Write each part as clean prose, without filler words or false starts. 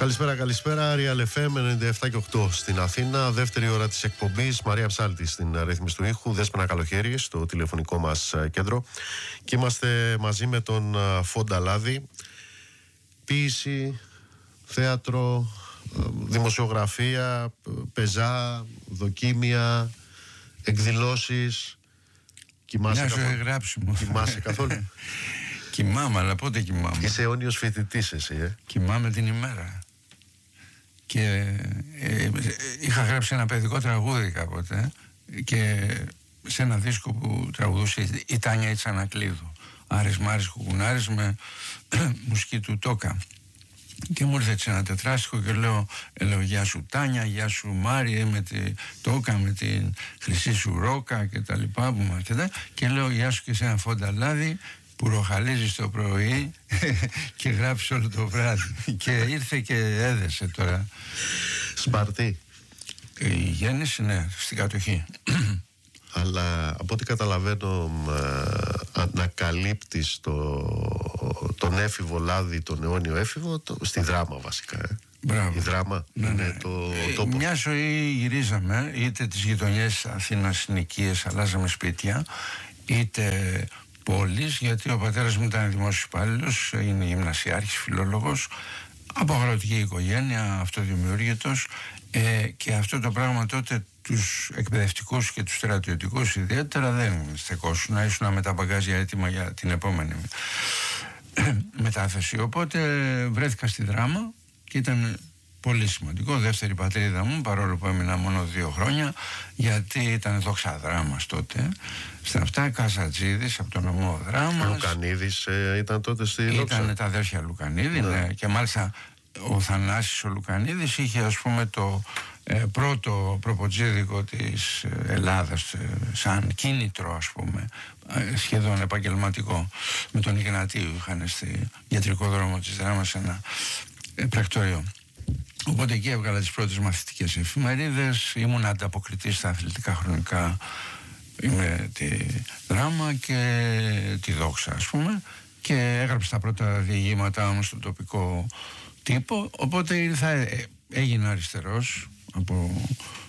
Καλησπέρα. Real FM 97 και 8 στην Αθήνα. Δεύτερη ώρα της εκπομπής. Μαρία Ψάλτη στην ρύθμιση του ήχου. Δέσποινα Καλοχέρη στο τηλεφωνικό μας κέντρο. Και είμαστε μαζί με τον Φόντα Λάδη. Ποίηση, θέατρο, δημοσιογραφία, πεζά, δοκίμια, εκδηλώσεις. Κοιμάσαι καθόλου? Κοιμάσαι καθόλου? Κοιμάμαι, αλλά πότε κοιμάμαι? Είσαι αιώνιος φοιτητής εσύ, Κοιμάμαι την ημέρα. Και είχα γράψει ένα παιδικό τραγούδι κάποτε και σε ένα δίσκο που τραγουδούσε η Τάνια η Τσανακλείδου, Άρης Μάρης Κουκουνάρης, με μουσική του Τόκα. Και μου ήρθε έτσι ένα τετράστιχο και λέω γεια σου Τάνια, γεια σου Μάρη, με τη Τόκα, με την χρυσή σου ρόκα και τα λοιπά που μου έρχεται, και λέω γεια σου και σε ένα Φόντα Λάδη που ροχαλίζεις το πρωί και γράφεις όλο το βράδυ. Και ήρθε και έδεσε τώρα. Σπαρτί. Η γέννηση, ναι, στην κατοχή. Αλλά από ό,τι καταλαβαίνω, ανακαλύπτεις τον έφηβο Λάδη, τον αιώνιο έφηβο, στη Δράμα βασικά. Μπράβο. Η Δράμα είναι το τόπο. Μια ζωή γυρίζαμε, είτε τις γειτονιές Αθήνας συνοικίες, αλλάζαμε σπίτια, είτε πόλεις, γιατί ο πατέρας μου ήταν δημόσιος υπάλληλος, είναι γυμνασιάρχης, φιλόλογος, από αγροτική οικογένεια, αυτοδημιούργητος, και αυτό το πράγμα τότε τους εκπαιδευτικούς και τους στρατιωτικούς ιδιαίτερα δεν στεκόσουν, να ήσουν με τα μπαγκάζια έτοιμα για την επόμενη μετάθεση. Οπότε βρέθηκα στη Δράμα και ήταν πολύ σημαντικό, δεύτερη πατρίδα μου, παρόλο που έμεινα μόνο 2 χρόνια, γιατί ήταν δόξα Δράμας τότε. Στα αυτά Καζατζίδης από τον νομό Δράμας. Λουκανίδης ήταν τότε στη δόξα. Ήταν τα αδέρφια Λουκανίδη, ναι. Και μάλιστα ο Θανάσης ο Λουκανίδης είχε, ας πούμε, το πρώτο προποτζίδικο της Ελλάδας σαν κίνητρο, ας πούμε, σχεδόν επαγγελματικό, με τον Ιγνατίου. Είχαν στη ιατρικό δρόμο της Δράμας ένα πρακτορείο. Οπότε εκεί έβγαλα τις πρώτες μαθητικές εφημερίδες, ήμουν ανταποκριτής στα αθλητικά χρονικά με τη Δράμα και τη Δόξα, ας πούμε, και έγραψα τα πρώτα διηγήματά μου στον τοπικό τύπο. Οπότε έγινα αριστερός από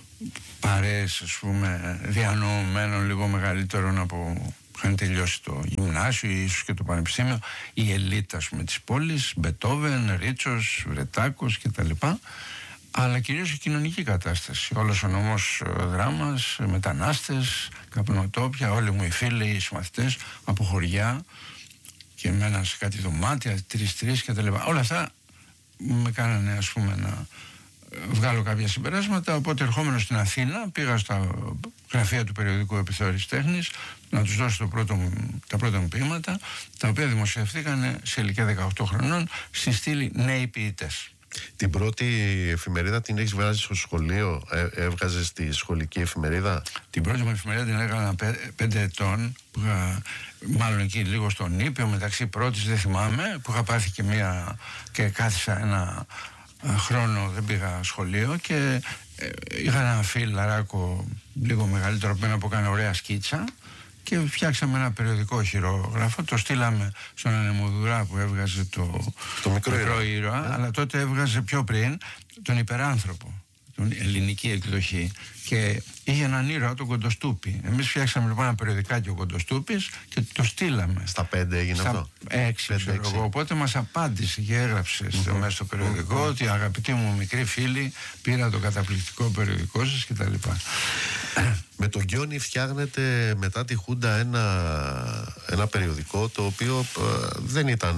παρέες, ας πούμε, διανοωμένων λίγο μεγαλύτερων από είχαν τελειώσει το γυμνάσιο ή ίσως και το πανεπιστήμιο, η ελίτ, ας πούμε, της πόλης, Μπετόβεν, Ρίτσος, Βρετάκος κτλ. Αλλά κυρίως η κοινωνική κατάσταση. Όλος ο νομός Δράμας, μετανάστες, καπνοτόπια, όλοι μου οι φίλοι, οι συμμαθητές από χωριά και μέναν σε κάτι δωμάτια, 3-3 κτλ. Όλα αυτά με κάνανε, ας πούμε, να βγάλω κάποια συμπεράσματα. Οπότε ερχόμενο στην Αθήνα πήγα στα γραφεία του περιοδικού Επιθεώρησης Τέχνης να τους δώσω τα πρώτα μου ποίηματα, τα οποία δημοσιευθήκαν σε ηλικία 18 χρονών στη στήλη Νέοι Ποιητές. Την πρώτη εφημερίδα την έχεις βγάλει στο σχολείο? Έβγαζες τη σχολική εφημερίδα? Την πρώτη μου εφημερίδα την έκανα 5 ετών, που είχα, μάλλον εκεί λίγο στον Ήπιο, μεταξύ πρώτης δεν θυμάμαι, που είχα πάθει και κάθισα ένα χρόνο, δεν πήγα σχολείο, και είχα ένα φιλαράκο λίγο μεγαλύτερο από μένα που έκανε ωραία σκίτσα και φτιάξαμε ένα περιοδικό χειρόγραφο, το στείλαμε στον Ανεμοδουρά που έβγαζε το μικρό ήρωα, αλλά τότε έβγαζε πιο πριν τον Υπεράνθρωπο, την ελληνική εκδοχή, και είχε έναν ήρωα, τον Κοντοστούπη. Εμείς φτιάξαμε λοιπόν ένα περιοδικάκι ο Κοντοστούπης και το στείλαμε. Στα 5 έγινε αυτό? 6 ξέρω εγώ. Οπότε μας απάντησε και έγραψε μέσα στο περιοδικό ότι αγαπητοί μου μικροί φίλοι, πήρα το καταπληκτικό περιοδικό σας κτλ. Με τον Γκιόνι φτιάχνετε μετά τη Χούντα ένα περιοδικό το οποίο δεν ήταν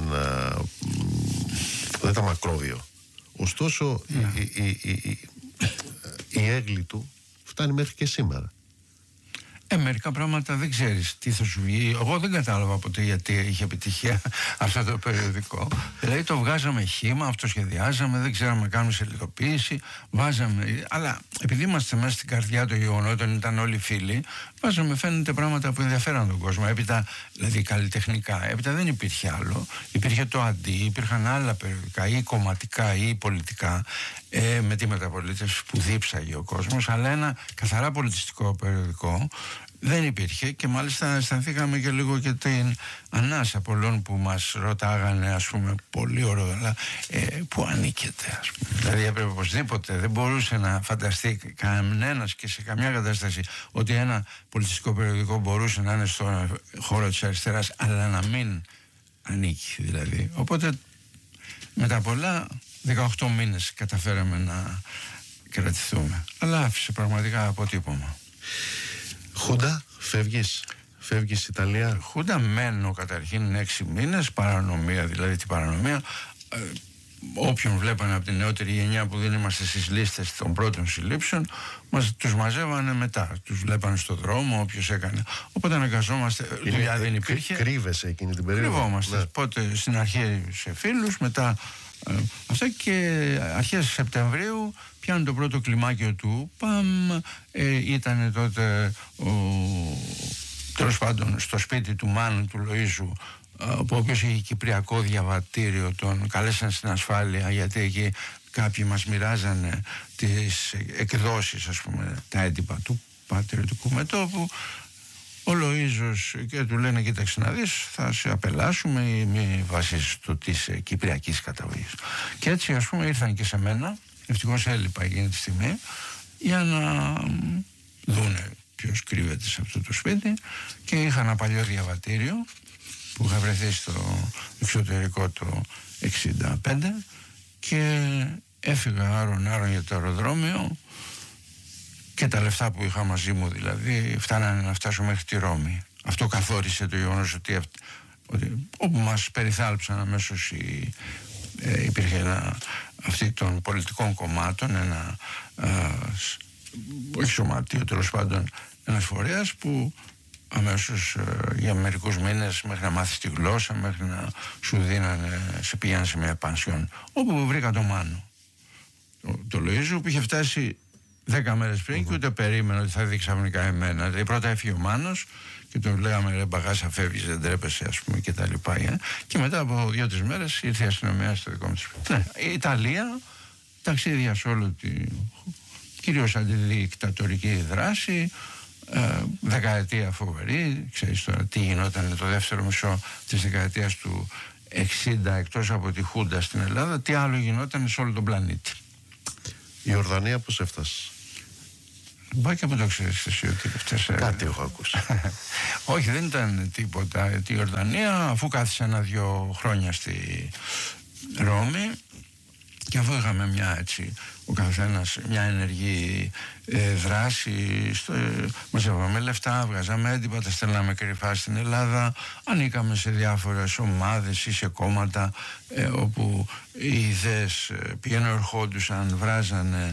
μακρόβιο. Ωστόσο η έγκλη του φτάνει μέχρι και σήμερα. Μερικά πράγματα δεν ξέρεις τι θα σου βγει. Εγώ δεν κατάλαβα ποτέ γιατί είχε επιτυχία αυτό το περιοδικό. Δηλαδή το βγάζαμε χύμα, αυτοσχεδιάζαμε, δεν ξέραμε, κάνουμε σελιδοποίηση, βάζαμε. Αλλά επειδή είμαστε μέσα στην καρδιά των γεγονότων, ήταν όλοι φίλοι, βάζαμε, φαίνεται, πράγματα που ενδιαφέραν τον κόσμο. Έπειτα, δηλαδή καλλιτεχνικά, έπειτα δεν υπήρχε άλλο. Υπήρχε το Αντί, υπήρχαν άλλα περιοδικά, ή κομματικά ή πολιτικά. με τη μεταπολίτευση που δίψαγε ο κόσμος, αλλά ένα καθαρά πολιτιστικό περιοδικό δεν υπήρχε, και μάλιστα αισθανθήκαμε και λίγο και την ανάσα πολλών που μας ρωτάγανε, ας πούμε, πολύ ωραίο, αλλά που ανήκετε, ας πούμε. Δηλαδή έπρεπε οπωσδήποτε, δεν μπορούσε να φανταστεί κανένας και σε καμιά κατάσταση ότι ένα πολιτιστικό περιοδικό μπορούσε να είναι στον χώρο της αριστεράς, αλλά να μην ανήκει δηλαδή. Οπότε μετά πολλά 18 μήνες καταφέραμε να κρατηθούμε, αλλά άφησε πραγματικά αποτύπωμα. Χούντα, φεύγεις Ιταλία. Χούντα μένω καταρχήν 6 μήνες, παρανομία, δηλαδή την παρανομία. Όποιον βλέπανε από την νεότερη γενιά που δεν είμαστε στις λίστες των πρώτων συλλήψεων, τους μαζεύανε μετά. Τους βλέπανε στο δρόμο, όποιος έκανε. Οπότε αναγκαζόμαστε, δουλειά δεν υπήρχε. Κρύβεσαι εκείνη την περίοδο. Κρυβόμαστε. Πότε στην αρχή σε φίλους, μετά αυτά, και αρχές Σεπτεμβρίου πιάνουν το πρώτο κλιμάκιο του ΠΑΜ. Ήταν τότε τέλος πάντων στο σπίτι του Μάνου του Λοΐζου, ο οποίος είχε κυπριακό διαβατήριο. Τον καλέσαν στην ασφάλεια, γιατί εκεί κάποιοι μας μοιράζανε τις εκδόσεις, ας πούμε, τα έντυπα του πατριωτικού μετώπου. Ο Λοΐζος, και του λένε, κοίταξε να δεις, θα σε απελάσουμε ή μη βασίζεις το της κυπριακής καταγωγής. Και έτσι, ας πούμε, ήρθαν και σε μένα, ευτυχώς έλειπα εκείνη τη στιγμή, για να δούνε ποιος κρύβεται σε αυτό το σπίτι, και είχα ένα παλιό διαβατήριο που είχα βρεθεί στο εξωτερικό το 1965, και έφυγα άρον για το αεροδρόμιο, και τα λεφτά που είχα μαζί μου δηλαδή φτάνανε να φτάσω μέχρι τη Ρώμη. Αυτό καθόρισε το γεγονός ότι όπου μας περιθάλψαν αμέσως υπήρχε αυτή των πολιτικών κομμάτων, ένα όχι σωματείο, τέλος πάντων ένας φορέας που αμέσως για μερικούς μήνες, μέχρι να μάθεις τη γλώσσα, μέχρι να σου δίνανε, σε πηγαίνανε σε μια πανσιόν, όπου βρήκα το Μάνο, το Λοΐζο, που είχε φτάσει 10 μέρες πριν, και ούτε περίμενε ότι θα δει ξαφνικά εμένα. Δηλαδή πρώτα έφυγε ο Μάνος και τον λέγαμε, ρε μπαγάσα, φεύγεις, δεν τρέπεσαι, ας πούμε, και τα λοιπά. Και μετά από 2-3 μέρες ήρθε η αστυνομία στο δικό μου σπίτι. Ναι, η Ιταλία, ταξίδια σε όλο κυρίως αντιδικτατορική δράση, δεκαετία φοβερή. Ξέρεις τώρα τι γινόταν το δεύτερο μισό της δεκαετίας του 60, εκτός από τη Χούντα στην Ελλάδα, τι άλλο γινόταν σε όλο τον πλανήτη. Η Ιορδανία πώς έφτασε? Μπορεί και που το ξέρεις εσύ ότι φτάσε. Κάτι έχω ακούσει. Όχι, δεν ήταν τίποτα. Η Ιορδανία, αφού κάθισε 1-2 χρόνια στη Ρώμη, και αφού είχαμε μια έτσι, ο καθένας μια ενεργή δράση, μαζεύαμε λεφτά, βγάζαμε έντυπα, τα στέλναμε κρυφά στην Ελλάδα, ανήκαμε σε διάφορες ομάδες ή σε κόμματα, όπου οι ιδέες πηγαίνουν, ερχόντουσαν, βράζανε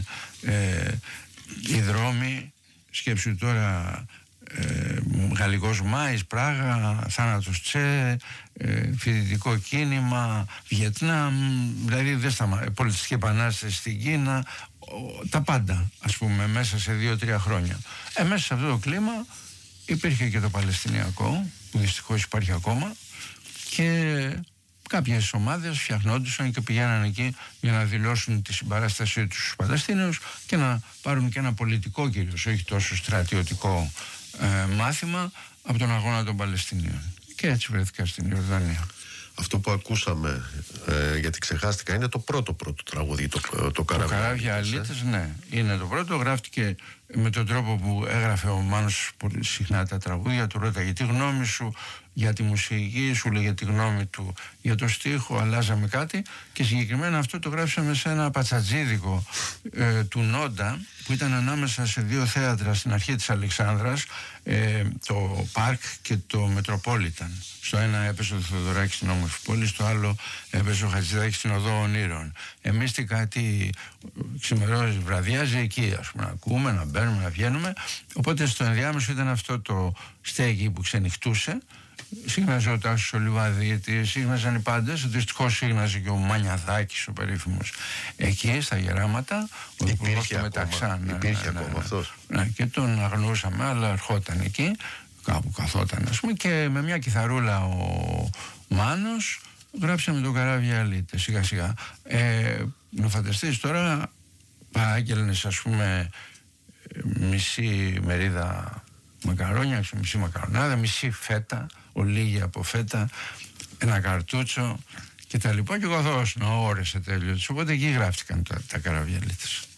οι δρόμοι. Σκέψου τώρα, Γαλλικός Μάης, Πράγα, θάνατος Τσε, φοιτητικό κίνημα, Βιετνάμ, δηλαδή πολιτιστική επανάσταση στην Κίνα, τα πάντα, ας πούμε, μέσα σε 2-3 χρόνια. Μέσα σε αυτό το κλίμα υπήρχε και το Παλαιστινιακό, που δυστυχώς υπάρχει ακόμα, και κάποιες ομάδες φτιαχνόντουσαν και πηγαίναν εκεί για να δηλώσουν τη συμπαράστασή τους στους Παλαιστίνιους και να πάρουν και ένα πολιτικό, κυρίως όχι τόσο στρατιωτικό, μάθημα από τον αγώνα των Παλαιστινίων. Και έτσι βρέθηκα στην Ιορδανία. Αυτό που ακούσαμε, γιατί ξεχάστηκα, είναι το πρώτο τραγούδι, το Καράβια Αλίτες, ναι. Είναι το πρώτο, γράφτηκε με τον τρόπο που έγραφε ο Μάνος πολύ συχνά τα τραγούδια, του ρώταγε τη γνώμη σου για τη μουσική, σου λέγε τη γνώμη του για το στίχο, αλλάζαμε κάτι, και συγκεκριμένα αυτό το γράψαμε σε ένα πατσατζίδικο του Νόντα, που ήταν ανάμεσα σε 2 θέατρα στην αρχή της Αλεξάνδρας, το Πάρκ και το Μετροπόλιταν. Στο ένα έπαιζε ο Θεοδωράκης στην όμορφη πόλη, στο άλλο έπαιζε ο Χατζηδάκης στην Οδό Ονείρων. Εμείς κάτι ξημερώσει, βραδιάζει εκεί, ας πούμε, να ακούμε, να μπαίνουμε, να βγαίνουμε. Οπότε στο ενδιάμεσο ήταν αυτό το στέγη που ξενυχτούσε. Σύγναζε ο Τάσος ο Λιβάδη, γιατί σύγναζαν οι πάντες. Δυστυχώς σύγναζε και ο Μανιαδάκης, ο περίφημος, εκεί στα Γεράματα. Ο υπουργός του Μεταξά. Υπήρχε ακόμα αυτός. Ναι, και τον αγνοούσαμε, αλλά ερχόταν εκεί, κάπου καθόταν, ας πούμε, και με μια κιθαρούλα ο Μάνος γράψαμε το Καράβια Αλίτες, σιγά σιγά. Να φανταστείς τώρα, παράγγελνες ας πούμε μισή μερίδα μακαρόνια, μισή μακαρονάδα, μισή φέτα, ολίγια από φέτα, ένα καρτούτσο και τα λοιπά, και εγώ θα ώρες σε τέλειο. Οπότε εκεί γράφτηκαν τα καραβιαλίτες.